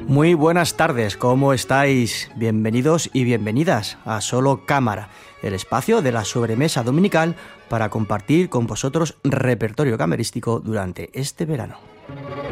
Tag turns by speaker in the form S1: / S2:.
S1: Muy buenas tardes, ¿cómo estáis? Bienvenidos y bienvenidas a Solo Cámara, el espacio de la sobremesa dominical para compartir con vosotros repertorio camerístico durante este verano.